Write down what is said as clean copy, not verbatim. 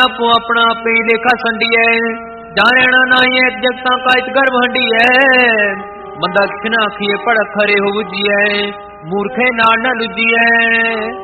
ਆਪੋ ਆਪਣਾ ਆਪੇ ਲੇਖਾ ਸੰਡੀਐ ਜਾਣਨਾ ਨਾਹੀ ਜਗਤਾਂ ਕਾ ਇਤ ਗਰਭ ਹੰਡੀਐ ਮੰਦਾ ਕਿਛ ਨਾ ਆਖੀਏ ਪੜ ਖਰੇ ਹੋ ਬੁਝੀਐ ਮੂਰਖੇ ਨਾਲ ਨ ਲੁਜੀਐ